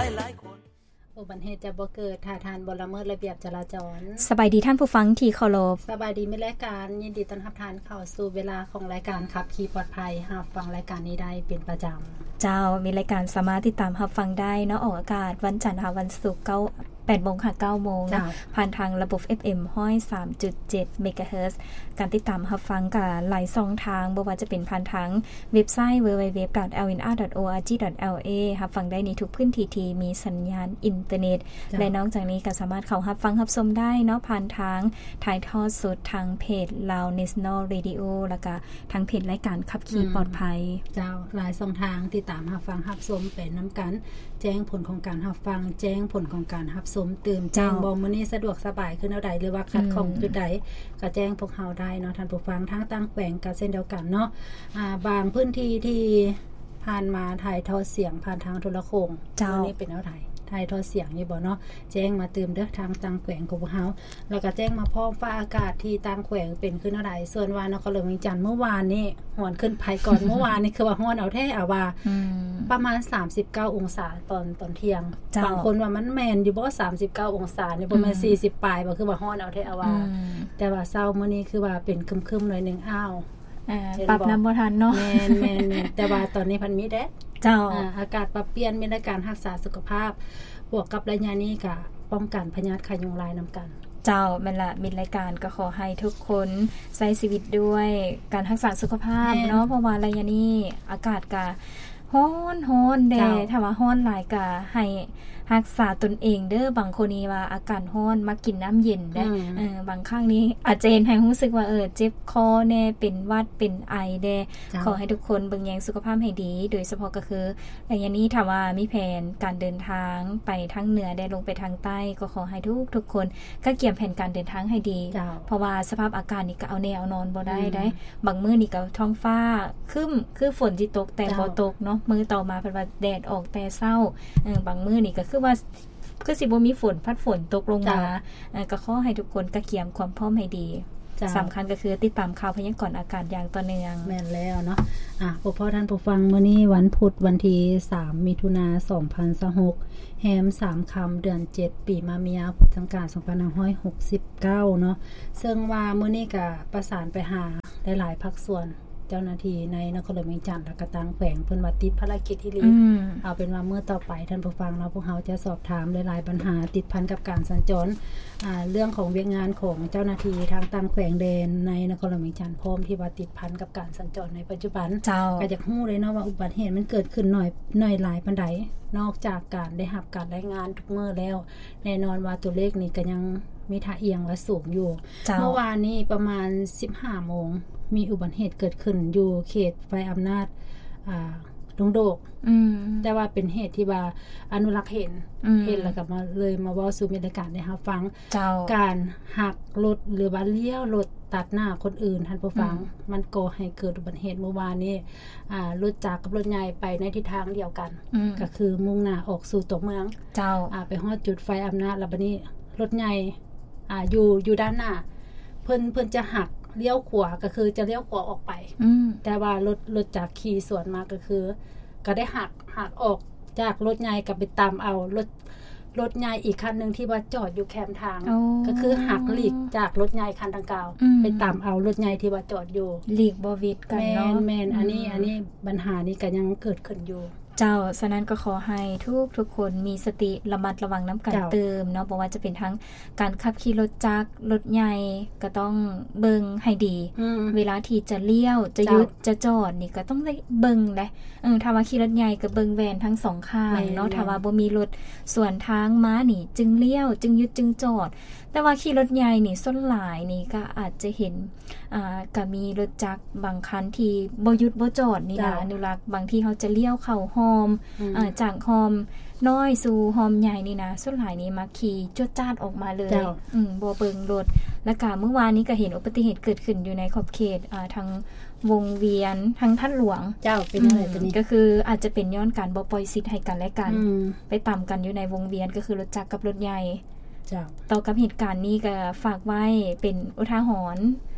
หลายๆคนอุบัติเหตุจะบ่เกิดถ้าทานบ่ละเมิดระเบียบจราจรสบายดีท่านผู้ฟังที่เคารพสบายดีมีรายการยินดีต้อนรับท่านเข้าสู่เวลาของรายการขับขี่ปลอดภัยรับฟังรายการนี้ได้เป็นประจำเจ้ามีรายการสามารถติดตามรับฟังได้เนาะออกอากาศวันจันทร์ถึงวันศุกร์8 โมงค่ะ 9 โมงนะผ่านทางระบบ FM 103.7 เมกะเฮิรตซ์การติดตามรับฟังกับหลายช่องทางบ่ว่าจะเป็นผ่านทางเว็บไซต์ www.lnr.org.la รับฟังได้ในทุกพื้นที่ที่มีสัญญาณอินเทอร์เน็ตและนอกจากนี้ก็สามารถเข้ารับฟังรับชมได้เนาะผ่านทางถ่ายทอดสดทางเพจ Lao National Radio แล้วก็ทางเพจรายการขับขี่ปลอดภัยเจ้าหลายช่องทางติดตามรับฟังรับชมเป็นนํากันแจ้งผลของการรับฟังแจ้งผลของการรับชมตื่มแจ้งบ่มื้อนี้สะดวกสบายขึ้นเท่าใดหรือว่าขัดข้องจุดใดก็แจ้งพวกเฮาได้เนาะท่านผู้ฟังทั้งต่างแขวงก็เช่นเดียวกันเนาะบางพื้นที่ที่ผ่านมาถ่ายทอดเสียงผ่านทางโทรโข่งมื้อนี้เป็นเท่าใดถ่ายทอดเสียงอยู่บ่เนาะแจ้งมาเติมเด้อทางต่างแขวงของพวกเฮาแล้วก็แจ้งมาพร้อมฟ้าอากาศที่ต่างแขวงเป็นขึ้นเท่าใดส่วนว่านครหลวงเวียงจันทน์เมื่อวานนี้ฮ้อนขึ้นไปก่อน เมื่อวานนี้คือว่าฮ้อนเอาแท้เอาว่าประมาณ39องศาตอนเที่ยงบางคนว่ามันแม่นอยู่บ่39องศานี่บ่แม่น40ปลายบ่คือว่าฮ้อนเอาแท้เอาว่าแต่ว่าเช้ามื้อนี้คือว่าเป็นครึมๆหน่อยนึงอ้าวปรับน้ำบ่ทันเนาะแม่นๆแต่ว่าตอนนี้พันมีแดดเจ้าอากาศปรับเปลี่ยนมีในการรักษาสุขภาพบวกกับระยะนี้ก็ป้องกันพยาธิไข้ยุงลายนํากันเจ้าแม่นละมีรายการก็ขอให้ทุกคนใช้ชีวิตด้วยการรักษาสุขภาพเนาะเพราะว่าระยะนี้อากาศก็ร้อนแดดถ้าว่าร้อนหลายก็ให้รักษาตนเองเด้อบางคนนี่ว่าอาการร้อนมากินน้ำเย็นได้บางครั้งนี้อาจจะเห็นให้รู้สึกว่าเจ็บคอแน่เป็นหวัดเป็นไอแดขอให้ทุกคนเบิ่งแยงสุขภาพให้ดีโดยเฉพาะก็คือระยะนี้ถ้าว่ามีแผนการเดินทางไปทางเหนือได้ลงไปทางใต้ก็ขอให้ทุกคนก็เตรียมแผนการเดินทางให้ดีเพราะว่าสภาพอากาศนี่ก็เอาแนวนอนบ่ได้บางมื้อนี่ก็ท้องฟ้าครึ้มคือฝนสิตกแต่บ่ตกเนาะมื้อต่อมาเพิ่นว่าแดดออกแต่เช้าบางมื้อนี่ก็คือว่าคือสิบ่มีฝนพัดฝนตกลงมาก็ขอให้ทุกคนก็เตรียมความพร้อมให้ดีสำคัญก็คือติดตามข่าวพยากรณ์อากาศอย่างต่อเนื่องแม่นแล้วเนาะพวกพ่อท่านผู้ฟังมื้อนี้วันพุธวันที่3มิถุนายน2026แฮม3ค่ำเดือน7ปีมะเมียพุทธศักราช2569เนาะซึ่งว่ามื้อนี้ก็ประสานไปหาหลายๆภาคส่วนเจ้าหน้าที่ในนครหลวงเวียงจันทน์และก็ต่างแขวงเพิ่นว่าติดภารกิจที่ลีเอาเป็นว่ามื้อต่อไปท่านผู้ฟังเราพวกเฮาจะสอบถามหลายๆปัญหาติดพันกับการสัญจรเรื่องของเวียกงานของเจ้าหน้าที่ทางต่างแขวงแดนในนครหลวงเวียงจันทน์พร้อมที่ว่าติดพันกับการสัญจรในปัจจุบันก็อยากฮู้เลยเนาะว่าอุบัติเหตุมันเกิดขึ้นน้อยหลายปานใดนอกจากการได้รับการรายงานทุกมื้อแล้วแน่นอนว่าตัวเลขนี้ก็ยังมีท่าเอียงและสูงอยู่เมื่อวานนี้ประมาณ 15 โมงมีอุบัติเหตุเกิดขึ้นอยู่เขตไฟอำนาจดงโดกแต่ว่าเป็นเหตุที่ว่าอนุรักษ์เห็นแล้วก็มาเลยมาเว้าสู่มีรายการได้รับฟังการหักรถหรือว่าเลี้ยวรถตัดหน้าคนอื่นท่านผู้ฟังมันก่อให้เกิดอุบัติเหตุเมื่อวานนี้รถจักรกับรถใหญ่ไปในทิศทางเดียวกันก็คือมุ่งหน้าออกสู่ตัวเมืองไปฮอดจุดไฟอำนาจแล้วบัดนี้รถใหญ่อยู่ด้านหน้าเพิ่นจะหักเลี้ยวขวาก็คือจะเลี้ยวขวาออกไปแต่ว่ารถจากขี่สวนมาก็คือก็ได้หักออกจากรถใหญ่กับไปตามเอารถใหญ่อีกคันนึงที่ว่าจอดอยู่แคมทางก็คือหักหลีกจากรถใหญ่คันดังกล่าวไปตามเอารถใหญ่ที่ว่าจอดอยู่หลีกบ่วิดกันเนาะแม่นอันนี้ปัญหานี้ก็ยังเกิดขึ้นอยู่เจ้าฉะนั้นก็ขอให้ทุกคนมีสติระมัดระวังน้ำกันเติมเนาะบ่ว่าจะเป็นทั้งการขับขี่รถจักรรถใหญ่ก็ต้องเบิ่งให้ดีเวลาที่จะเลี้ยวจะหยุดจะจอดนี่ก็ต้องได้เบิ่งแหละถ้าว่าขี่รถใหญ่ก็เบิ่งแวนทั้ง2ข้างเนาะถ้าว่าบ่มีรถสวนทางมานี่จึงเลี้ยวจึงหยุดจึงจอดแต่ว่าขี่รถใหญ่นี่ส่วนหลายนี่ก็อาจจะเห็นก็มีรถจักรบางคันที่บ่หยุดบ่จอดนี่ล่ะอนุรักษ์บางที่เขาจะเลี้ยวเข้าหอมจากหอมน้อยสู่หอมใหญ่นี่นะส่วนหลายนี่มาขี่จดจ้าดออกมาเลยบ่เบิ่งรถแล้วก็เมื่อวานนี้ก็เห็นอุบัติเหตุเกิดขึ้นอยู่ในขอบเขตทางวงเวียนทางท่านหลวงเจ้าเป็นอะไรตัวนี้ก็คืออาจจะเป็นย้อนการบ่ปล่อยสิทธิ์ให้กันและกันไปต่ำกันอยู่ในวงเวียนก็คือรถจักรกับรถใหญ่ต่อกับเหตุการณ์นี้ก็ฝากไว้เป็นอุทาหรณ์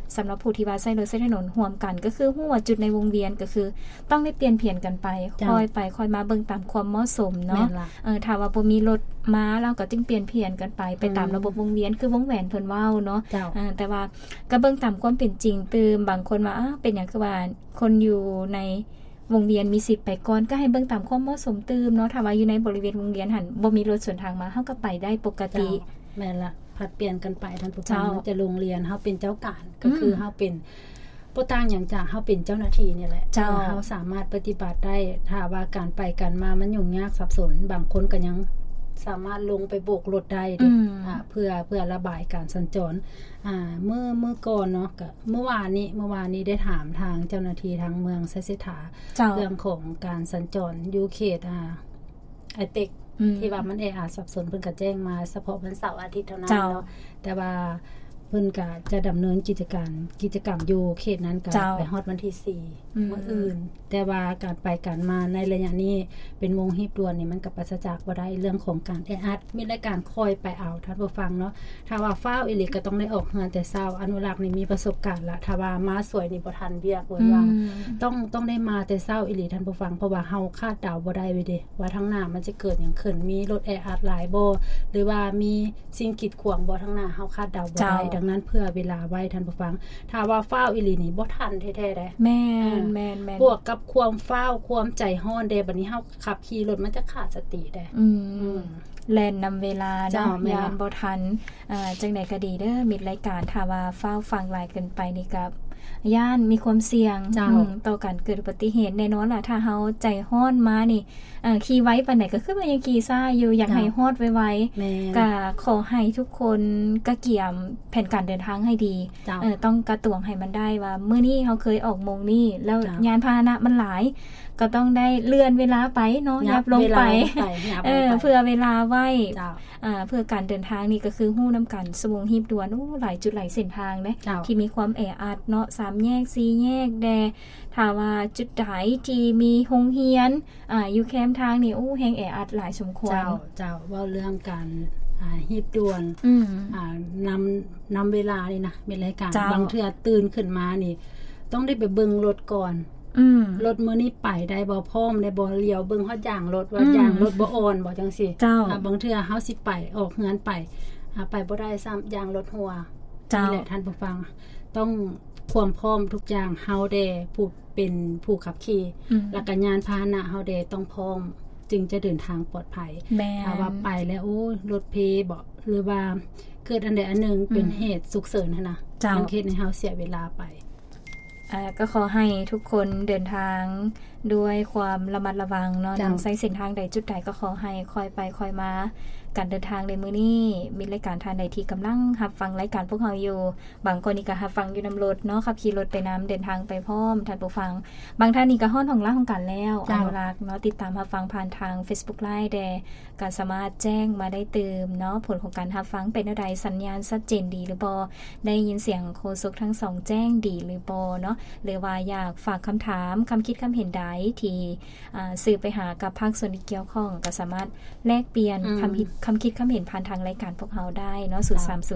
สำหรับผู้ที่ว่าใช้รถใช้ถนนร่วมกันก็คือฮู้ว่าจุดในวงเวียนก็คือต้องได้เปลี่ยนเพียนกันไปค่อยไปค่อยมาเบิ่งตามความเหมาะสมเนาะถ้าว่าบ่มีรถมาเราก็จึงเปลี่ยนเพียนกันไปตามระบบวงเวียนคือวงแหวนเพิ่นเว้าเนาะแต่ว่าก็เบิ่งตามความเป็นจริงตื่มบางคนว่าเป็นหยังคือว่าคนอยู่ในวงเวียนมีสิทธิ์ไปก่อนก็ให้เบิ่งตามความเหมาะสมตื่มเนาะถ้าว่าอยู่ในบริเวณวงเวียนหันบ่มีรถสวนทางมาเฮาก็ไปได้ปกติแม่นละผัดเปลี่ยนกันไปท่านผู้ฟังมันจะโรงเรียนเฮาเป็นเจ้าการก็คือเฮาเป็นบ่ต่างหยังจากเฮาเป็นเจ้าหน้าที่นี่แหละเฮาสามารถปฏิบัติได้ถ้าว่าการไปกันมามันยุ่งยากสับสนบางคนก็ยังสามารถลงไปโบกรถได้ดิเพื่อระบายการสัญจรเมื่อก่อนเนาะก็เมื่อวานนี้ได้ถามทางเจ้าหน้าที่ทางเมืองไซเสถาเรื่องของการสัญจรอยู่เขตไอเต็กที่ว่ามันสับสนเพิ่นก็แจ้งมาเฉพาะวันเสาร์อาทิตย์เท่านั้นเนาะแต่ว่าเพิ่นก็จะดำเนินกิจกรรมอยู่เขตนั้นก็ไปฮอดวันที่4มื้ออื่นแต่ว่าการไปการมาในระยะนี้เป็นวงฮีบด่วนนี่มันก็ปราศจากบ่ได้เรื่องของการมีรายการคอยไปเอาท่านผู้ฟังเนาะถ้าว่าฟ้าวอีหลีก็ต้องได้ออกเฮือนแต่เช้าอนุรักษ์นี่มีประสบการณ์ละถ้าว่ามาสวยนี่บ่ทันเวียกเว้ยว่าต้องได้มาแต่เช้าอีหลีท่านผู้ฟังเพราะว่าเฮาคาดเดาบ่ได้เว้ยเด้ว่าทางหน้ามันจะเกิดหยังขึ้นมีรถหลายบ่หรือว่ามีสิ่งกีดขวางบ่ทางหน้าเฮาคาดเดาบ่ได้ดังนั้นเพื่อเวลาไว้ท่านผู้ฟังถ้าว่าฟ้าวอีหลีนี่บ่ทันแท้ๆได้แม่นบวกกับความฟ้าวความใจฮ้อนเด้บัดนี้เฮาขับขี่รถมันจะขาดสติได้แล่นนำเวลาเนาะยานบ่ทันจังได๋ก็ดีเด้อมิดรายการถ้าว่าฟ้าวฟังหลายเกินไปนี่ก็ย่านมีความเสี่ยงต่อการเกิดอุบัติเหตุแน่นอนล่ะถ้าเฮาใจฮ้อนมานี่ขี่ไว้ปานไหนก็คือว่ายังขี่ซ่าอยู่อยากให้ฮอดไวๆก็ขอให้ทุกคนกะเกี่ยมแผนการเดินทางให้ดีต้องกระตวงให้มันได้ว่ามื้อนี้เฮาเคยออกโมงนี้แล้วยานพาหนะมันหลายก็ต้องได้เลื่อนเวลาไปเนาะยับลงไปเพื่อเวลาไว้เพื่อการเดินทางนี่ก็คือฮู้นำกันสวงฮีบด่วนหลายจุดหลายเส้นทางเด้ที่มีความแออัดเนาะ3แยก4แยกแดถ้าว่าจุดใดที่มีโรงเรียนอยู่แคมทางนี่แฮงแออัดหลายสมควรเจ้าเว้าเรื่องการฮีบด่วนนำเวลานี่นะเป็นรายการบางเทื่อตื่นขึ้นมานี่ต้องได้ไปเบิ่งรถก่อนรถมื้อนี้ไปได้บ่พร้อมได้บ่เลี้ยวเบิ่งฮอดยางรถว่ายางรถบ่อ่อนบ่จังซี่บางเทื่อเฮาสิไปออกเฮือนไปไปบ่ได้ซ้ำยางรถหัวนี่แหละท่านผู้ฟังต้องความพร้อมทุกอย่างเฮาได้ผู้เป็นผู้ขับขี่แล้วก็ยานพาหนะเฮาได้ต้องพร้อมจึงจะเดินทางปลอดภัยถ้าว่าไปแล้วรถเพบ่หรือว่าเกิดอันใดอันหนึ่งเป็นเหตุฉุกเฉินหั่นน่ะมันเฮ็ดให้เฮาเสียเวลาไปก็ขอให้ทุกคนเดินทางด้วยความระมัดระวังเนาะนำใช้เส้นทางใดจุดใดก็ขอให้คอยไปคอยมาการเดินทางในมื้อนี้มีรายการทางใดที่กำลังรับฟังรายการพวกเราอยู่บางคนนี่ก็รับฟังอยู่นำรถเนาะขับขี่รถไปนำเดินทางไปพร้อมท่านผู้ฟังบางท่านนี่ก็ฮ้อนของล่าของกันแล้วอนุรักษ์เนาะติดตามรับฟังผ่านทาง Facebook Live แดก็สามารถแจ้งมาได้เติมเนาะผลของการรับฟังเป็นอะไรสัญญาณชัดเจนดีหรือบ่ได้ยินเสียงโฆษกทั้ง2แจ้งดีหรือบ่เนาะหรือว่าอยากฝากคำถามคำคิดคำเห็นใดที่สื่อไปหากับภาคส่วนที่เกี่ยวข้องก็สามารถแลกเปลี่ยนคำคิดคำเห็นผ่านทางรายการพวกเราได้เนาะ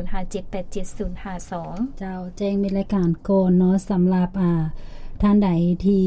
0305787052 เจ้าแจ้งมีรายการก่อนเนาะสำหรับท่านใดที่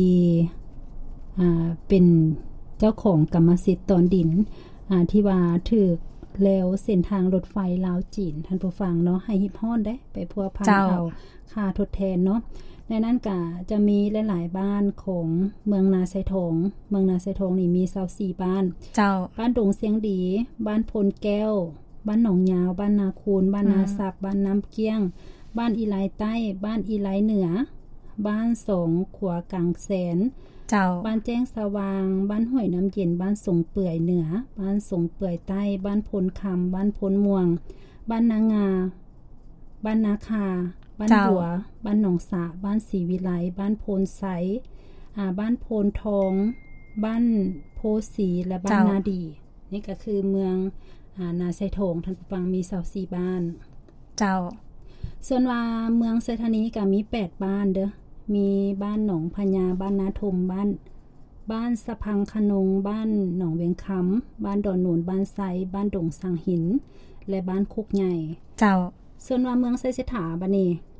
เป็นเจ้าของกรรมสิทธิ์ตอนดินที่ว่าถูกแล้วเส้นทางรถไฟลาวจีนท่านผู้ฟังเนาะให้ฮิปฮอนได้ไปพัวพันเอาค่าทดแทนเนาะในนั้นก็จะมีหลายๆบ้านของเมืองนาไซทองนี่มี24บ้านบ้านดงเสียงดีบ้านพลแก้วบ้านหนองยาวบ้านนาคูนบ้านนาซับบ้านน้ำเกี้ยงบ้านอีไลใต้บ้านอีไลเหนือบ้านสงขวากลางแสนบ้านแจ้งสว่างบ้านห้วยน้ำเย็นบ้านสงเปื่อยเหนือบ้านสงเปื่อยใต้บ้านพลคำบ้านพลม่วงบ้านนางาบ้านนาคาบ้านหัวบ้านหนองสะบ้านศรีวิไลบ้านโพนไสบ้านโพนทองบ้านโพสีและบ้านนาดีนี่ก็คือเมืองนาไซทองท่านผู้ฟังมี24บ้านส่วนว่าเมืองไซธานีก็มี8บ้านเด้อมีบ้านหนองพญาบ้านนาทมบ้านสะพังขนงบ้านหนองเวียงคำบ้านดอนหนูนบ้านไซบ้านดงสังหินและบ้านคุกใหญ่ส่วนว่าเมืองไซเสถาบัดนี้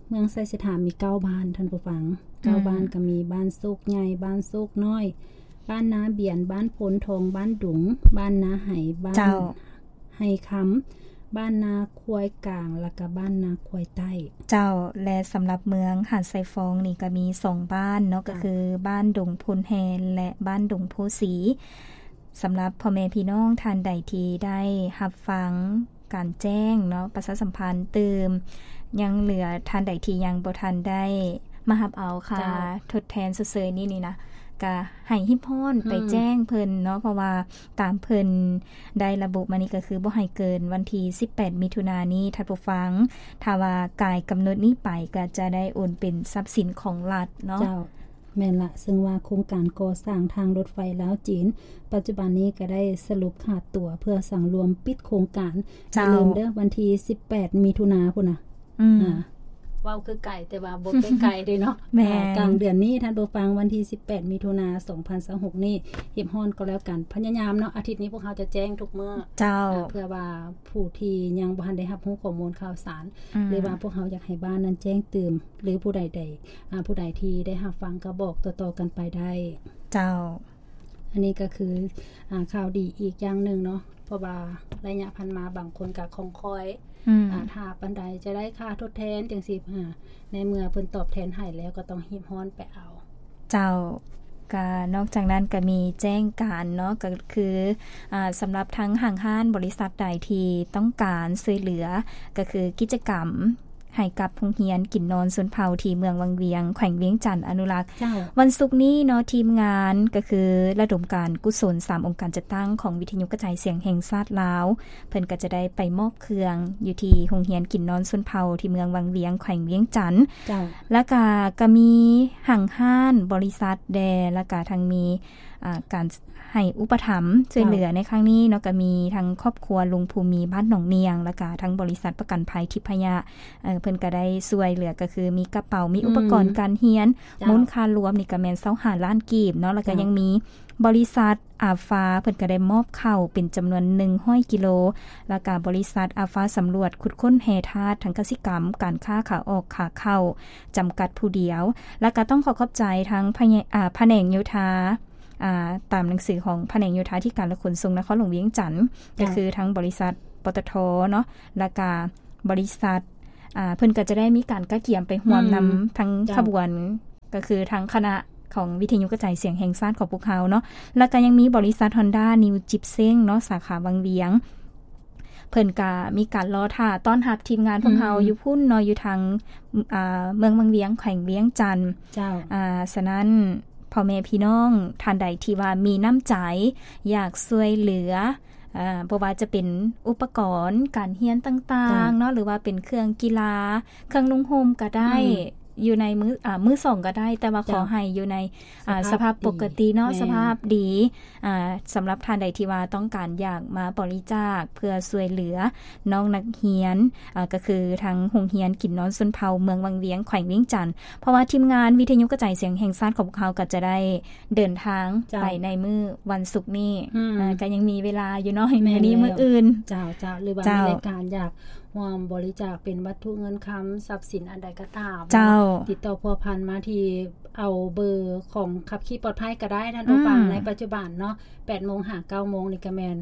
เมืองไซสิถามี9บ้านท่านผู้ฟัง9บ้านก็มีบ้านโซกใหญ่บ้านโซกน้อยบ้านนาเบียนบ้านพลทองบ้านดุงบ้านนาไหบ้านไหค้ำบ้านนาควยกลางแล้วก็บ้านนาควยใต้เจ้าและสำหรับเมืองหาดไซฟองนี่ก็มี2บ้านเนาะก็คือบ้านดงพลแฮนและบ้านดงโพสีสำหรับพ่อแม่พี่น้องท่านใดที่ได้รับฟังการแจ้งเนาะประชาสัมพันธ์เติมยังเหลือท่านใดที่ยังบ่ทันได้มารับเอาค่ะทดแทนเสยๆนี่นะก็ให้ฮิพรไปแจ้งเพิ่นเนาะเพราะว่าตามเพิ่นได้ระบุมานี่ก็คือบ่ให้เกินวันที่18มิถุนายนนี้ท่านผู้ฟังถ้าว่ากายกำหนดนี้ไปก็จะได้โอนเป็นทรัพย์สินของรัฐเนาะเจ้าแม่นละซึ่งว่าโครงการก่อสร้างทางรถไฟลาวจีนปัจจุบันนี้ก็ได้สรุปขาดตัวเพื่อสั่งรวมปิดโครงการอย่าลืมเด้อวันที่18มิถุนายนพุ่นน่ะว้าวคือไก่แต่ว่าบ่เป็นไก่เด้เนาะกลางเดือนนี้ท่านผู้ฟังวันที่18มิถุนายน2026นี้เฮ็บฮ้อนก็แล้วกันพยายามเนาะอาทิตย์นี้พวกเราจะแจ้งทุกมื้อเจ้าเพื่อว่าผู้ที่ยังบ่ทันได้รับรู้ข้อมูลข่าวสารหรือว่าพวกเราอยากให้บ้านนั้นแจ้งเตือนหรือผู้ใดผู้ใดที่ได้รับฟังก็บอกต่อๆกันไปได้เจ้าอันนี้ก็คือข่าวดีอีกอย่างนึงเนาะเพราะว่าระยะพันมาบางคนก็คงคอยถ้าปันใดจะได้ค่าทดแทนจังซี่ในเมื่อเพิ่นตอบแทนให้แล้วก็ต้องฮีบฮ้อนไปเอาเจ้าก็นอกจากนั้นก็มีแจ้งการเนาะก็คือสำหรับทั้งห้างห้านบริษัทใดที่ต้องการช่วยเหลือก็คือกิจกรรมให้กับโรงเรียนกินนอนชนเผ่าที่เมืองวังเวียงแขวงเวียงจันทน์อนุรักษ์วันศุกร์นี้เนาะทีมงานก็คือระดมการกุศล3องค์การจัดตั้งของวิทยุกระจายเสียงแห่งชาติลาวเพิ่นก็จะได้ไปมอบเครื่องอยู่ที่โรงเรียนกินนอนชนเผ่าที่เมืองวังเวียงแขวงเวียงจันทน์แล้วก็มีห้างห้านบริษัทแดแล้วก็ทั้งมีการให้อุปถัมภ์ช่วยเหลือในครั้งนี้เนาะก็มีทั้งครอบครัวลุงภูมิบ้านหนองเนียงแล้วก็ทั้งบริษัทประกันภัยทิพยะเพิ่นก็ได้ช่วยเหลือก็คือมีกระเป๋ามีอุปกรณ์การเรียนมูลค่ารวมนี่ก็แม่น25ล้านกีบเนาะแล้วก็ยังมีบริษัทอาฟ้าเพิ่นก็ได้มอบข้าวเป็นจำนวน100กิโลแล้วก็บริษัทอาฟ้าสำรวจขุดค้นแร่ธาตุทางกสิกรรมการค้าขาออกขาเข้าจำกัดผู้เดียวแล้วก็ต้องขอบใจทั้งแผนกโยธาตามหนังสือของแผนกโยธาธิการและขนส่งนครหลวงเวียงจันทน์ก็คือทั้งบริษัทปตทเนาะแล้วก็บริษัทเพิ่นก็จะได้มีการกะเกี่ยมไปร่วมนำทั้งขบวนก็คือทั้งคณะของวิทยุกระจายเสียงแห่งชาติของพวกเขาเนาะแล้วก็ยังมีบริษัท Honda New Gypsum เนาะสาขาวังเวียงเพิ่นก็มีการรอท่าต้อนรับทีมงานพวกเขาอยู่พุ่นเนาะอยู่ทางเมืองวังเวียงแขวงเวียงจันทน์เจ้าฉะนั้นพ่อแม่พี่น้องท่านใดที่ว่ามีน้ำใจอยากช่วยเหลือบ่ว่าจะเป็นอุปกรณ์การเรียนต่างๆเนาะหรือว่าเป็นเครื่องกีฬาเครื่องนุ่งห่มก็ได้อยู่ในมือ2ก็ได้แต่ว่าขอให้อยู่ในสภาพปกติเนาะสภาพดีสำหรับท่านใดที่ว่าต้องการอยากมาบริจาคเพื่อช่วยเหลือน้องนักเรียนก็คือทางโรงเรียนกินนอนชนเผ่าเมืองวังเวียงแขวงเวียงจันทน์เพราะว่าทีมงานวิทยุกระจายเสียงแห่งชาติของเขาก็จะได้เดินทางไปในมื้อวันศุกร์นี้ก็ยังมีเวลาอยู่เนาะมื้อนี้มื้ออื่นเจ้าหรือว่ามีรายการอยากร่วมบริจาคเป็นวัตถุเงินคำทรัพย์สินอันใดก็ตามติดต่อพัวพันมาที่เอาเบอร์ของขับขี่ปลอดภัยก็ได้ท่านผู้ฟังในปัจจุบันเนาะ 8:00 น ถึง 9:00 นนี่ก็แม่น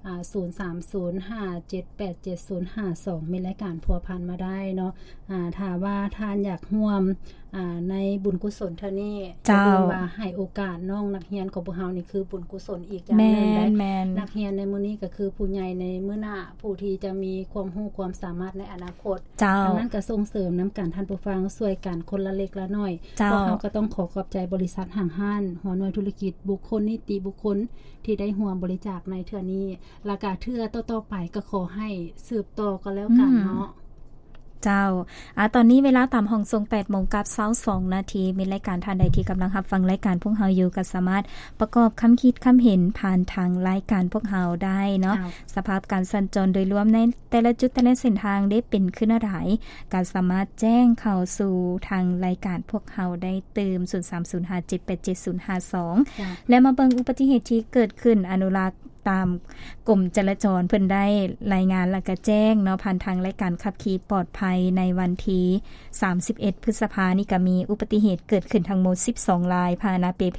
0305787052มีรายการพัวพันมาได้เนาะถ้าว่าท่านอยากร่วมในบุญกุศลเท่านี้จะเรียกว่าให้โอกาสน้องนักเรียนของพวกเฮานี่คือบุญกุศลอีกอย่างนึงได้นักเรียนในมื้อนี้ก็คือผู้ใหญ่ในมื้อหน้าผู้ที่จะมีความรู้ความสามารถในอนาคตดังนั้นก็ส่งเสริมนำกันท่านผู้ฟังช่วยกันคนละเล็กละน้อยพวกเฮาก็ต้องขอบใจบริษัทห้างห้านหัวหน่วยธุรกิจบุคคลนิติบุคคลที่ได้ร่วมบริจาคในเทื่อนี้แล้วก็เทื่อต่อๆไปก็ขอให้สืบต่อกันแล้วกันเนาะเจ้าตอนนี้เวลาตามห้องทรง 8:22 นาทีมีรายการท่านใดที่กำลังรับฟังรายการพวกเฮาอยู่ก็สามารถประกอบคำคิดคำเห็นผ่านทางรายการพวกเฮาได้เนาะสภาพการสัญจรโดยรวมในแต่ละจุดแต่ละเส้นทางได้เป็นขึ้นอะไรก็สามารถแจ้งเข้าสู่ทางรายการพวกเฮาได้เติม 0305787052 และมาเบิ่งอุบัติเหตุที่เกิดขึ้นอนุรักษ์ตามกรมจราจรเพิ่นได้รายงานแล้วก็แจ้งเนาะผ่านทางรายการขับขี่ปลอดภัยในวันที่31พฤษภาคมนี้ก็มีอุบัติเหตุเกิดขึ้นทั้งหมด12รายพาหนะเปเพ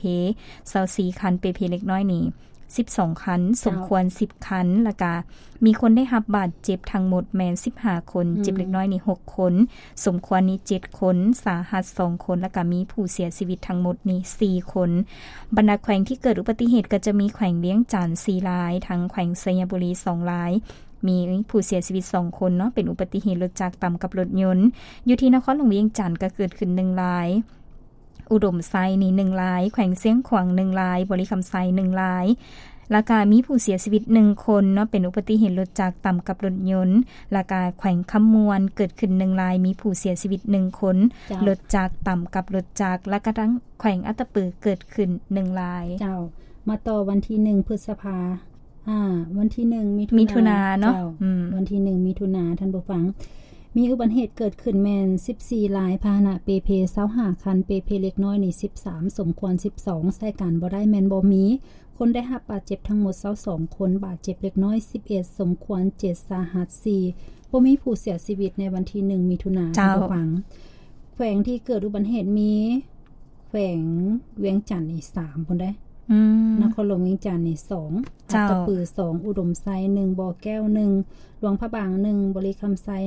24คันเปเพเล็กน้อยนี่12คันสมควร10คันแล้วก็มีคนได้รับบาดเจ็บทั้งหมดแม่น15คนเจ็บเล็กน้อยนี่6คนสมควรนี่7คนสาหัส2คนแล้วก็มีผู้เสียชีวิตทั้งหมดนี่4คนบรรดาแขวงที่เกิดอุบัติเหตุก็จะมีแขวงเวียงจันทน์4รายทั้งแขวงสัญบุรี2รายมีผู้เสียชีวิต2คนเนาะเป็นอุบัติเหตุรถจักรต่ำกับรถยนต์อยู่ที่นครหลวงเวียงจันทน์ก็เกิดขึ้น1รายอุดมไซนี่1รายแขวงเสียงขวาง1รายบริคำไซ1รายแล้วก็มีผู้เสียชีวิต1คนเนาะเป็นอุบัติเหตุรถจักรต่ำกับรถยนต์แล้วก็แขวงคำมวนเกิดขึ้น1รายมีผู้เสียชีวิต1คนรถจักรต่ำกับรถจักรแล้วก็ทั้งแขวงอัตตปือเกิดขึ้น1รายเจ้ามาต่อวันที่1พฤษภาวันที่1 มิถุนายนเนาะวันที่1มิถุนายนท่านผู้ฟังมีอุบัติเหตุเกิดขึ้นแม่น14รายพาหนะเปเพ25คันเปเพเล็กน้อยนี่13สมควร12ใช้การบ่ได้แม่นบ่มีคนได้รับบาดเจ็บทั้งหมด22คนบาดเจ็บเล็กน้อย11สมควร7สาหัส4บ่มีผู้เสียชีวิตในวันที่1มิถุนายนผู้ฟังแขวงที่เกิดอุบัติเหตุมีแขวงเวียงจันทน์นี่3คนได้นครหลวงเวียงจันทน์นี่2อัตตปือ2อุดมไซ1บ่อแก้ว1หลวงพระบาง1บริคำไซ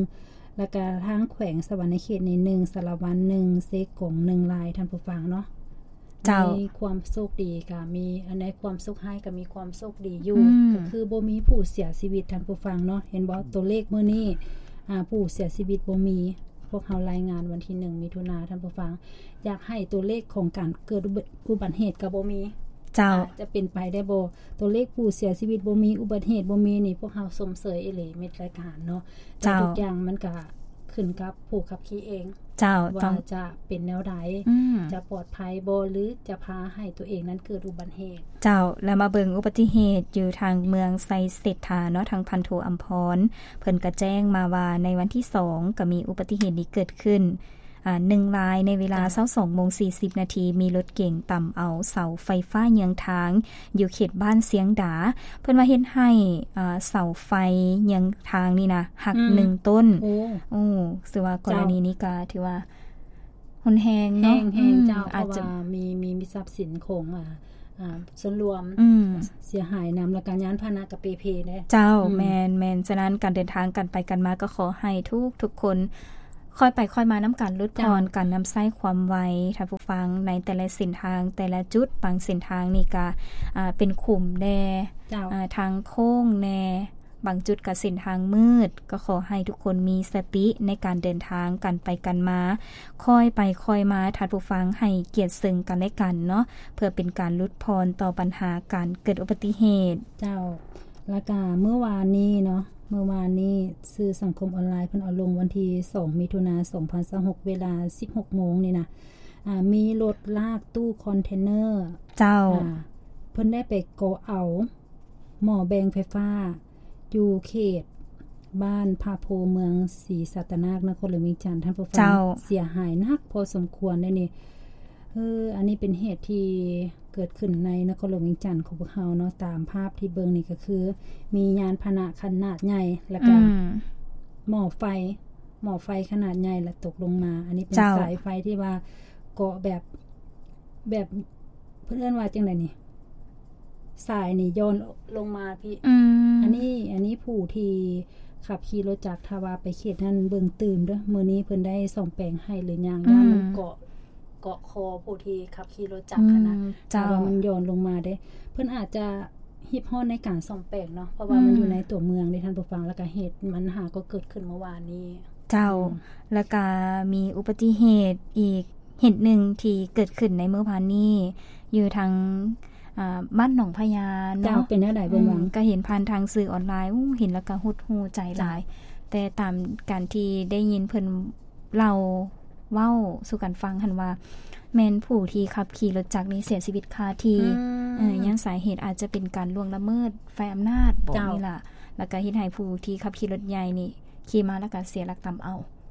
1แล้วก็ทางแขวงสวรรณเขตนี่1สารวัน1เซกง1รายท่านผู้ฟังเนาะมีความโชคดีก็มีอันใดความโชคร้ายก็มีความโชคดีอยู่ก็คือบ่มีผู้เสียชีวิตท่านผู้ฟังเนาะเห็นบ่ตัวเลขมื้อนี้ผู้เสียชีวิตบ่มีพวกเฮารายงานวันที่1มิถุนายนท่านผู้ฟังอยากให้ตัวเลขของการเกิดอุบัติเหตุก็บ่มีจะเป็นไปได้บ่ตัวเลขผู้เสียชีวิตบ่มีอุบัติเหตุบ่มีนี่พวกเฮาสมเสยอีหลีเม็ดรายการเนาะแต่ทุกอย่างมันก็ขึ้นกับผู้ขับขี่เองว่าจะเป็นแนวใดจะปลอดภัยบ่หรือจะพาให้ตัวเองนั้นเกิดอุบัติเหตุแล้วมาเบิ่งอุบัติเหตุอยู่ทางเมืองไซเศรษฐาเนาะทางพันโทอัมพรเพิ่นก็แจ้งมาว่าในวันที่2ก็มีอุบัติเหตุนี้เกิดขึ้น1รายในเวลา 22:40 นาทีมีรถเก๋งต่ำเอาเสาไฟฟ้าเยื้องทางอยู่เขตบ้านเสียงดาเพิ่นว่าเฮ็ดให้เสาไฟเยื้องทางนี่นะหัก1ต้นซึ่งว่ากรณีนี้ก็ถือว่ารุนแรงเนาะแฮงเจ้าอาจจะมีทรัพย์สินของส่วนรวมเสียหายนำและการย้านพาหนะกับเปเพได้เจ้าแม่นฉะนั้นการเดินทางกันไปกันมาก็ขอให้ทุกคนค่อยไปค่อยมาน้ำกันลดพรการนำไส้ความไวท่านผู้ฟังในแต่ละเส้นทางแต่ละจุดบางเส้นทางนี่ก็เป็นขุมแน่ทางโค้งแน่บางจุดก็เส้นทางมืดก็ขอให้ทุกคนมีสติในการเดินทางกันไปกันมาค่อยไปค่อยมาท่านผู้ฟังให้เกียรติซึ่งกันและกันเนาะเพื่อเป็นการลดพรต่อปัญหาการเกิดอุบัติเหตุเจ้าแล้วก็เมื่อวานนี้เนาะเมื่อวานนี้สื่อสังคมออนไลน์เพิ่นเอาลงวันที่2มิถุนายน2026เวลา 16:00 นนี่นะมีรถลากตู้คอนเทนเนอร์เจ้าเพิ่นได้ไปเกาะเอาหม้อแบงไฟฟ้าอยู่เขตบ้านพาโพเมืองศรีสัตนานครหลวงเวียงจันทน์ท่านผู้ฟังเสียหายหนักพอสมควรได้นี่อันนี้เป็นเหตุที่เกิดขึ้นในนครหลวงเวียงจันทน์ของพวกเฮาเนาะตามภาพที่เบิ่งนี่ก็คือมียานพาหนะขนาดใหญ่แล้วก็หม้อไฟขนาดใหญ่แล้วตกลงมาอันนี้เป็นสายไฟที่ว่าเกาะแบบเพิ่นเอิ้นว่าจังได๋นี่สายนี่โยนลงมาพี่อันนี้ผู้ที่ขับขี่รถจักรถ้าว่าไปเขตนั้นเบิ่งตื่มเด้อมื้อนี้เพิ่นได้ส่องแปลงให้หรือย่างย่านมันเกาะคอผู้ที่ขับขี่รถจักรนะแต่ว่ามันโยนลงมาได้เพิ่นอาจจะฮิปฮอดในการส่องแปลงเนาะเพราะว่ามันอยู่ในตัวเมืองได้ท่านผู้ฟังแล้วก็เหตุมันก็เกิดขึ้นเมื่อวานนี้แล้วก็มีอุบัติเหตุอีกเหตุหนึ่งที่เกิดขึ้นในเมื่อวานนี้อยู่ทางบ้านหนองพญาเนาะเป็นแนวใดเบิ่งก็เห็นผ่านทางสื่อออนไลน์เห็นแล้วก็หดหู่ใจหลายแต่ตามการที่ได้ยินเพิ่นเล่าเว้าสู่กันฟังหันว่าแม่นผู้ที่ขับขี่รถจักรนี้เสียชีวิตคาที่ยังสาเหตุอาจจะเป็นการล่วงละเมิดไฟอำนาจบอกนี่ล่ะแล้วก็เฮ็ดให้ผู้ที่ขับขี่รถใหญ่นี่ขี่มาแล้วก็เสียหลักต่ำเอา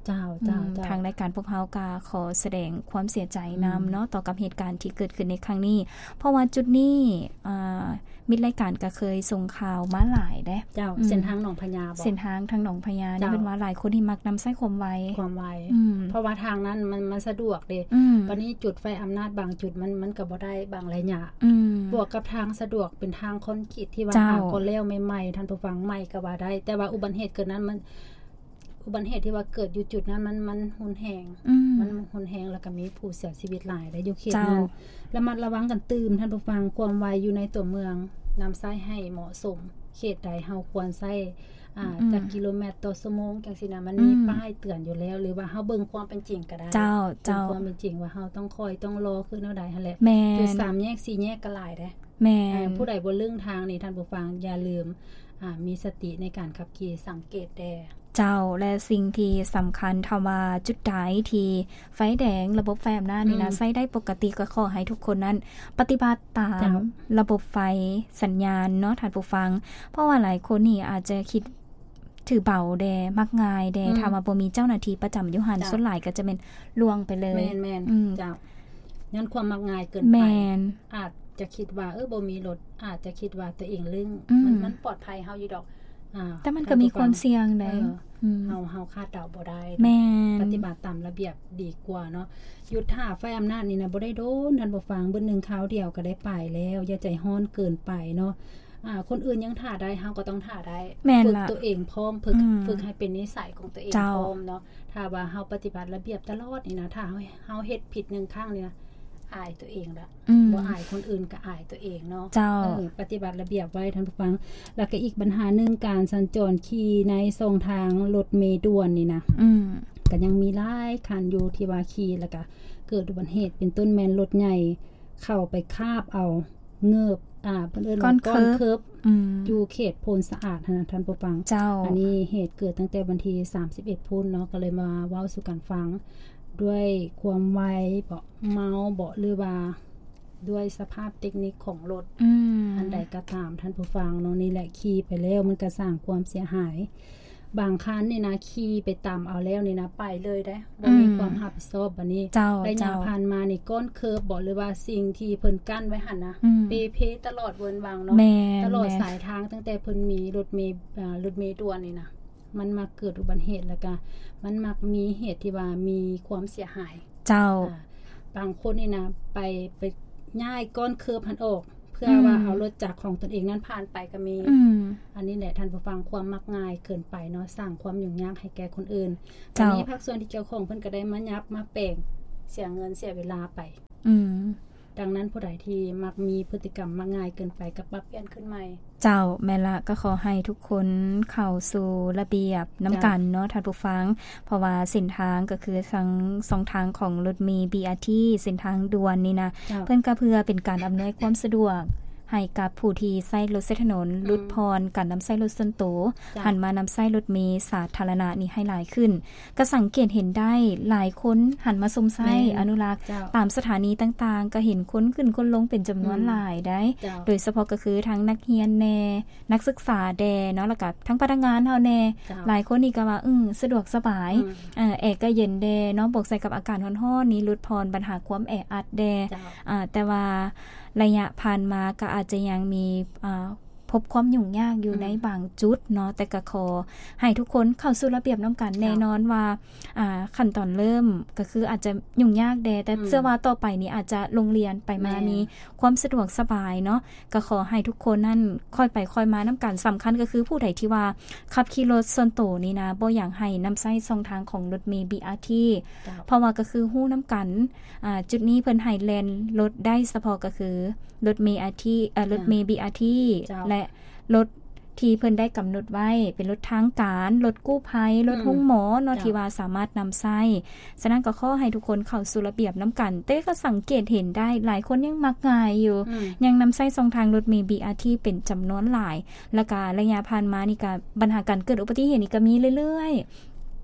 เจ้าทางรายการพวกเฮาก็ขอแสดงความเสียใจนำเนาะต่อกับเหตุการณ์ที่เกิดขึ้นในครั้งนี้เพราะว่าจุดนี้มิตรรายการก็เคยส่งข่าวมาหลายเด้เจ้าเส้นทางหนองพญาบ่เส้นทางทางหนองพญานี่เป็นว่าหลายคนที่มักนำไส้ความไวเพราะว่าทางนั้นมันสะดวกเด้วันนี้จุดไฟอำนาจบางจุดมันก็บ่ได้บางระยะบวกกับทางสะดวกเป็นทางคอนกรีตที่ว่าหาคนแล้วใหม่ๆท่านผู้ฟังใหม่ก็ว่าได้แต่ว่าอุบัติเหตุเกิดนั้นมันอุบัติเหตุที่ว่าเกิดอยู่จุดนั้นมันหุนแหงมันหุนแหงแล้วก็มีผู้เสียชีวิตหลายได้อยู่เขตนั้นระมัดระวังกันตื่มท่านผู้ฟังความไวอยู่ในตัวเมืองนำใช้ให้เหมาะสมเขตใดเฮาควรใช้จากกิโลเมตรต่อชั่วโมงจังซี่นะมันมีป้ายเตือนอยู่แล้วหรือว่าเฮาเบิ่งความเป็นจริงก็ได้เจ้าความเป็นจริงว่าเฮาต้องคอยต้องรอคือแนวใดหั่นแหละจุด3แยก4แยกก็หลายเด้แม่ผู้ใดบ่ลืมทางนี่ท่านผู้ฟังอย่าลืมมีสติในการขับขี่สังเกตแดเจ้าและสิ่งที่สำคัญถ้าว่าจุดใดที่ไฟแดงระบบไฟอำนาจนี่นะใช้ได้ปกติก็ขอให้ทุกคนนั้นปฏิบัติตามระบบไฟสัญญาณเนาะท่านผู้ฟังเพราะว่าหลายคนนี่อาจจะคิดถือเบาแดมักง่ายแดถ้าว่าบ่มีเจ้าหน้าที่ประจำอยู่หั่นส่วนหลายก็จะเป็นล่วงไปเลยแม่นๆเจ้างั้นความมักง่ายเกินไปอาจจะคิดว่าบ่มีรถอาจจะคิดว่าตัวเองลึ่งมันปลอดภัยเฮาอยู่ดอกแต่มันก็มีความเสี่ยงได้เฮาคาดเดาบ่ได้แม่นปฏิบัติตามระเบียบดีกว่าเนาะหยุดท่าไฟอำนาจนี่นะบ่ได้โดนท่านบ่ฟังเบิ่ง1คราวเดียวก็ได้ไปแล้วอย่าใจร้อนเกินไปเนาะคนอื่นยังท่าได้เฮาก็ต้องท่าได้ฝึกตัวเองพร้อมฝึกให้เป็นนิสัยของตัวเองพร้อมเนาะถ้าว่าเฮาปฏิบัติระเบียบตลอดนี่นะถ้าเฮาเฮ็ดผิด1ครั้งนี่นะอายตัวเองละบ่อายคนอื่นก็อายตัวเองเนาะปฏิบัติระเบียบไว้ท่านผู้ฟังแล้วก็อีกปัญหานึงการสัญจรขี่ในเส้นทางรถเมล์ด่วนนี่นะก็ยังมีหลายคันอยู่ที่ว่าขี่แล้วก็เกิดอุบัติเหตุเป็นต้นแม่นรถใหญ่เข้าไปคาบเอาเงือบเพิ่นเอิ้นว่าก้อนเคิบอยู่เขตโพนสะอาดนะท่านผู้ฟังอันนี้เหตุเกิดตั้งแต่วันที่31พุ่นเนาะก็เลยมาเว้าสู่กันฟังด้วยความไวบ่เมาบ่หรือว่าด้วยสภาพเทคนิคของรถอันใดก็ตามท่านผู้ฟังเนาะนี่แหละขี่ไปแล้วมันก็สร้างความเสียหายบางคันนี่นะขี่ไปตามเอาแล้วนี่นะไปเลยได้บ่มีความรับผิดชอบบัดนี้ระยะผ่านมานี่ก้อนเคิร์ฟบ่หรือว่าสิ่งที่เพิ่นกั้นไว้หั่นนะเปตลอดเวินวางเนาะตลอดสายทางตั้งแต่เพิ่นมีรถเมล์ด่วนนี่นะมันมาเกิดอุบัติเหตุแล้วก็มันมักมีเหตุที่ว่ามีความเสียหายบางคนนี่นะไปย้ายก้อนเคิร์ฟหันออกเพื่อว่าเอารถจักรของตนเองนั้นผ่านไปก็มีอันนี้แหละท่านผู้ฟังความมักง่ายเกินไปเนาะสร้างความยุ่งยากให้แก่คนอื่นตอนนี้ภาคส่วนที่เกี่ยวข้องเพิ่นก็ได้มายับมาแปลงเสียเงินเสียเวลาไปดังนั้นผู้ใดที่มักมีพฤติกรรมมักง่ายเกินไปก็ปรับเปลี่ยนขึ้นใหม่เจ้าแม่ละก็ขอให้ทุกคนเข้าสู่ระเบียบน้ำกันเนาะท่านผู้ฟังเพราะว่าเส้นทางก็คือทั้ง2ทางของรถเมล์ BRT เส้นทางด่วนนี่นะเพิ่นก็เพื่อเป็นการอำนวยความสะดวกให้กับผู้ที่ใช้รถใช้ถนนลดพรการนำใช้รถส่วนตัวหันมานำใช้รถเมล์สาธารณะนี่ให้หลายขึ้นก็สังเกตเห็นได้หลายคนหันมาสมใช้อนุรักษ์ตามสถานีต่างๆก็เห็นคนขึ้นคนลงเป็นจำนวนหลายได้โดยเฉพาะก็คือทั้งนักเรียนแน่นักศึกษาแดเนาะแล้วก็ทั้งพนักงานเฮาแน่หลายคนนี่ก็ว่าสะดวกสบายแอร์ก็เย็นแดเนาะบวกใส่กับอากาศร้อนๆนี้ลดพรปัญหาความแออัดแดแต่ว่าระยะผ่านมาก็อาจจะยังมีพบความยุ่งยากอยู่ในบางจุดเนาะแต่ก็ขอให้ทุกคนเข้าสู่ระเบียบน้ำกันแน่นอนว่าขั้นตอนเริ่มก็คืออาจจะยุ่งยากแต่เชื่อว่าต่อไปนี้อาจจะโรงเรียนไปมานี้ความสะดวกสบายเนาะก็ขอให้ทุกคนนั่นค่อยไปค่อยมาน้ำกันสำคัญก็คือผู้ใดที่ว่าขับขี่รถส่วนตัวนี่นะบ่อยากให้นำใช้ช่องทางของรถเมล์ BRT เพราะว่าก็คือฮู้น้ำกันจุดนี้เพิ่นให้แล่นรถได้เฉพาะก็คือรถเมล์รถเมล์ BRT และรถที่เพิ่นได้กำหนดไว้เป็นรถทางการรถกู้ภัยรถห้องหมอเนาะที่ว่าสามารถนำใช้ฉะนั้นก็ขอให้ทุกคนเข้าสู่ระเบียบน้ำกันแต่ก็สังเกตเห็นได้หลายคนยังมักง่ายอยู่ยังนำใช้ช่องทางรถเมล์ BRT เป็นจำนวนหลายแล้วก็ระยะผ่านมานี่ก็ปัญหาการเกิดอุบัติเหตุนี่ก็มีเรื่อยๆ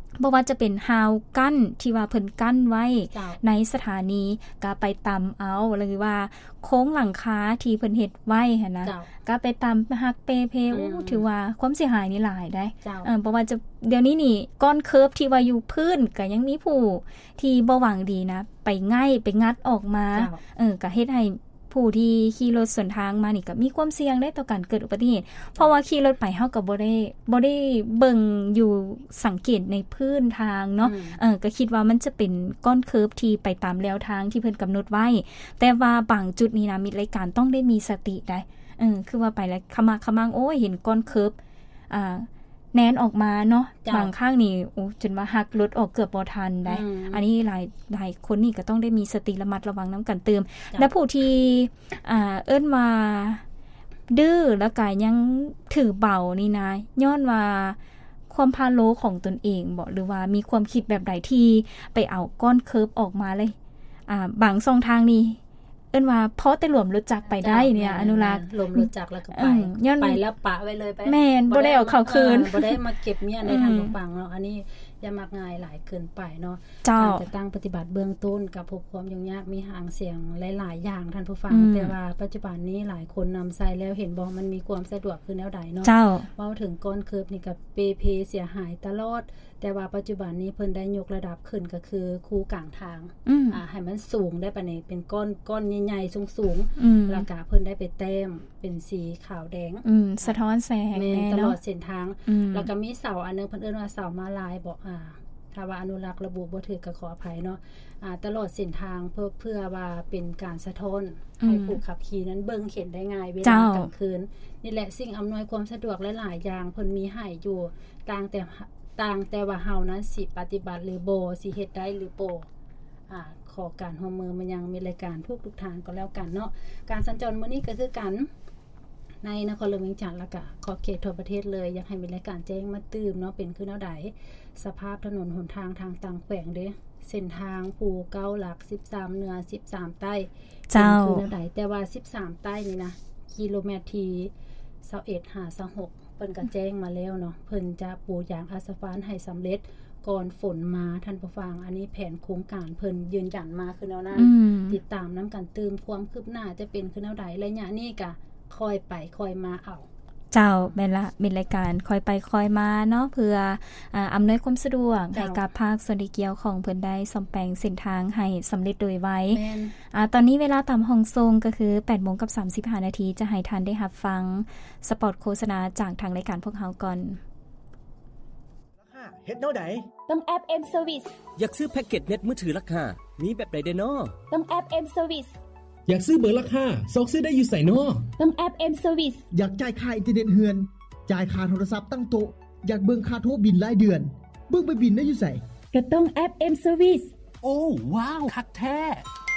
บ่ว่าจะเป็นฮาวกั้นที่ว่าเพิ่นกั้นไว้ในสถานีก็ไปตำเอาหรือว่าโค้งหลังคาที่เพิ่นเฮ็ดไว้หั่นนะก็ไปตำฮักเปเพถือว่าความเสียหายนี่หลายได้เพราะว่าจะเดี๋ยวนี้นี่ก้อนเคิร์ฟที่ว่าอยู่พื้นก็ยังมีผู้ที่บ่หวังดีนะไปง่ายไปงัดออกมาก็เฮ็ดให้ผู้ที่ขี่รถสวนทางมานี่ก็มีความเสี่ยงได้ต่อการเกิดอุบัติเหตุเพราะว่าขี่รถไปเฮาก็บ่ได้เบิ่งอยู่สังเกตในพื้นทางเนาะก็คิดว่ามันจะเป็นก้อนเคิร์ฟที่ไปตามแนวทางที่เพิ่นกำหนดไว้แต่ว่าบางจุดนี้นะมีรายการต้องได้มีสติได้คือว่าไปแล้วขมังโอ้ยเห็นก้อนเคิร์ฟแนนออกมาเนาะบางข้างนี่โอ้จนว่าหักรถออกเกือบบ่ทันได้อันนี้หลายคนนี่ก็ต้องได้มีสติระมัดระวังน้ำกันเติมและผู้ที่เอิ้นว่าดื้อแล้วก็ยังถือเบานี่นะย้อนว่าความพาโลของตนเองบ่หรือว่ามีความคิดแบบใดที่ไปเอาก้อนเคิร์ฟออกมาเลยบางช่องทางนี่เอิ้นว่าเพราะแต่หลวมรถจักรไปได้เนี่ยอนุรักษ์หลวมรถจักรแล้วก็ไปแล้วปะไว้เลยไปแม่นบ่ได้เอาเข้าคืนบ่ได้มาเก็บเมียในทางฟังเนาะอันนี้อย่ามักง่ายหลายเกินไปเนาะการจะตั้งปฏิบัติเบื้องต้นกับพบความยุ่งยากมีหางเสียงหลายๆอย่างท่านผู้ฟังแต่ว่าปัจจุบันนี้หลายคนนำใช้แล้วเห็นบ่มันมีความสะดวกคือแนวใดเนาะเว้าถึงก้อนเคิร์ฟนี่ก็เปเพเสียหายตลอดแต่ว่าปัจจุบันนี้เพิ่นได้ยกระดับขึ้นก็คือคูกลางทางให้มันสูงได้ปะนี่เป็นก้อนใหญ่ๆสูงๆแล้วก็เพิ่นได้ไปแต้มเป็นสีขาวแดงสะท้อนแสงแน่ตลอดเส้นทางแล้วก็มีเสาอันนึงเพิ่นเอิ้นว่าเสามาลายบ่ถ้าว่าอนุรักษ์ระบุบ่ถูกก็ขออภัยเนาะตลอดเส้นทางเพื่อว่าเป็นการสะท้อนให้ผู้ขับขี่นั้นเบิ่งเห็นได้ง่ายเวลากลางคืนนี่แหละสิ่งอำนวยความสะดวกหลายๆอย่างเพิ่นมีให้อยู่ต่างแต่ว่าเฮานั้นสิปฏิบัติหรือบ่สิเฮ็ดได้หรือบ่ขอการร่วมมือมันยังมีรายการทุกทางก็แล้วกันเนาะการสัญจรมื้อนี้ก็คือกันในนครหลวงเวียงจันทน์แล้วก็ขอบเขตทั่วประเทศเลยอยากให้มีรายการแจ้งมาตื่มเนาะเป็นคือแนวใดสภาพถนนหนทางต่างแขวงเด้เส้นทางภูเก้าหลัก13เหนือ13ใต้เป็นคือแนวใดแต่ว่า13ใต้นี่นะกิโลเมตรที่21-26เพิ่นก็แจ้งมาแล้วเนาะเพิ่นจะปูยางอัสฟัลต์ให้สำเร็จก่อนฝนมาท่านผู้ฟังอันนี้แผนโครงการเพิ่นยืนยันมาคือแนวนั้นติดตามนํกันตื่มความคืบหน้าจะเป็นคือแนวใดระยะนี้ก็ค่อยไปค่อยมาเอาเจ้าแม่นละเป็นรายการค่อยไปค่อยมาเนาะเพื่ออำนวยความสะดวกให้กับภาคส่วนที่เกี่ยวของเพิ่นได้ซ่อมแปลงเส้นทางให้สำเร็จโดยไวตอนนี้เวลาตามห้องทรงก็คือ 8:35 นาทีจะให้ทันได้รับฟังสปอตโฆษณาจากทางรายการพวกเฮาก่อนเฮ็ดแนวใดต้องแอป M Service อยากซื้อแพ็คเกจเน็ตมือถือราคามีแบบใดเด้อน้อต้องแอป M Service อยากซื้อเบอร์ราคาซอกซื้อได้อยู่ไสน้อต้องแอป M Service อยากจ่ายค่าอินเทอร์เน็ตเฮือนจ่ายค่าโทรศัพท์ตั้งโต๊ะอยากเบิ่งค่าโทรบิลรายเดือนเบิ่งไปบิลได้อยู่ไสก็ต้องแอป M Service โอ้ว้าวคักแท้